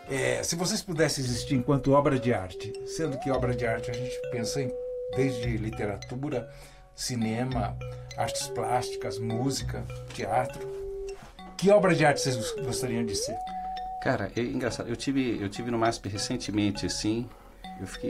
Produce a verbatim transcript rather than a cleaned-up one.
É, se vocês pudessem existir enquanto obra de arte, sendo que obra de arte a gente pensa em desde literatura, cinema, artes plásticas, música, teatro, que obra de arte vocês gostariam de ser? Cara, é engraçado. Eu tive, eu tive no MASP recentemente, assim. Eu fiquei